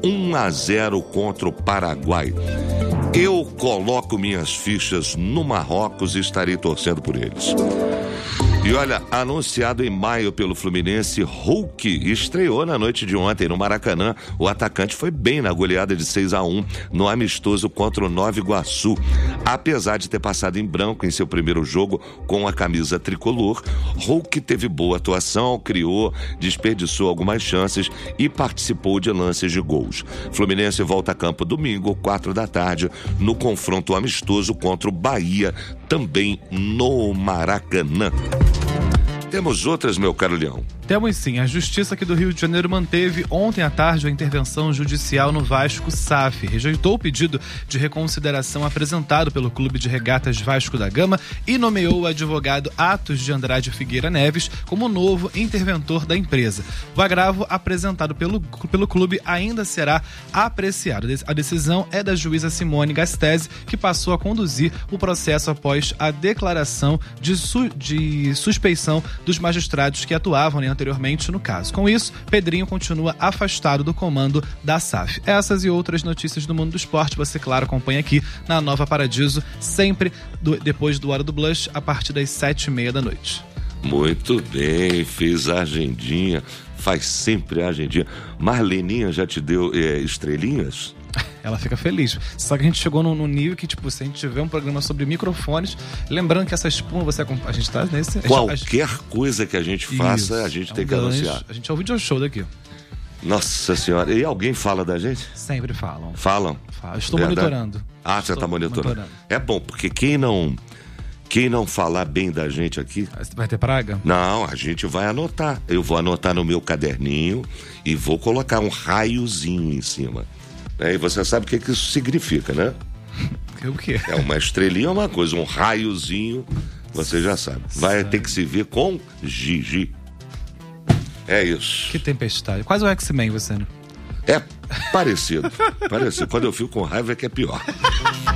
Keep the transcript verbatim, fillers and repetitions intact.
um a zero contra o Paraguai. Eu coloco minhas fichas no Marrocos e estarei torcendo por eles. E olha, anunciado em maio pelo Fluminense, Hulk estreou na noite de ontem no Maracanã. O atacante foi bem na goleada de seis a um no amistoso contra o Nova Iguaçu. Apesar de ter passado em branco em seu primeiro jogo com a camisa tricolor, Hulk teve boa atuação, criou, desperdiçou algumas chances e participou de lances de gols. Fluminense volta a campo domingo, quatro da tarde, no confronto amistoso contra o Bahia, também no Maracanã. Temos outras, meu caro Leão? Temos sim. A Justiça aqui do Rio de Janeiro manteve ontem à tarde a intervenção judicial no Vasco S A F. Rejeitou o pedido de reconsideração apresentado pelo Clube de Regatas Vasco da Gama e nomeou o advogado Atos de Andrade Figueira Neves como novo interventor da empresa. O agravo apresentado pelo, pelo clube ainda será apreciado. A decisão é da juíza Simone Gastese, que passou a conduzir o processo após a declaração de, su, de suspeição dos magistrados que atuavam né, anteriormente no caso. Com isso, Pedrinho continua afastado do comando da S A F. Essas e outras notícias do mundo do esporte você, claro, acompanha aqui na Nova Paradiso, sempre do, depois do Hora do Blush, a partir das sete e meia da noite. Muito bem, fez a agendinha, faz sempre a agendinha. Marleninha já te deu é, estrelinhas? Ela fica feliz. Só que a gente chegou num, num nível que, tipo, se a gente tiver um programa sobre microfones, lembrando que essa espuma, você a gente tá nesse... Qualquer a gente, coisa que a gente faça, isso, a gente é tem um que gancho, anunciar. A gente é o video show daqui. Nossa senhora. E alguém fala da gente? Sempre falam. Falam? Falam. Estou Verdade? monitorando. Ah, Estou você tá monitorando. monitorando. É bom, porque quem não... Quem não falar bem da gente aqui... Vai ter praga? Não, a gente vai anotar. Eu vou anotar no meu caderninho e vou colocar um raiozinho em cima. É, e você sabe o que, que isso significa, né? O quê? É uma estrelinha é uma coisa, um raiozinho, você já sabe. Vai sabe. Ter que se ver com Gigi. É isso. Que tempestade. Quase o X-Men, você, né? É parecido. Parecido. Quando eu fico com raiva é que é pior.